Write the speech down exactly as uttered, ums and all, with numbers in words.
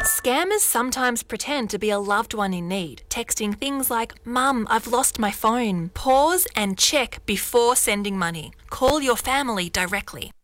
Scammers sometimes pretend to be a loved one in need, texting things like, "Mum, I've lost my phone." Pause and check before sending money. Call your family directly.